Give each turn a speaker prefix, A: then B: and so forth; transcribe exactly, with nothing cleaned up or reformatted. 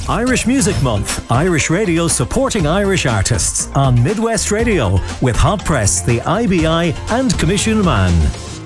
A: Irish Music Month, Irish Radio supporting Irish artists on Midwest Radio with Hot Press, the I B I and Commission Man.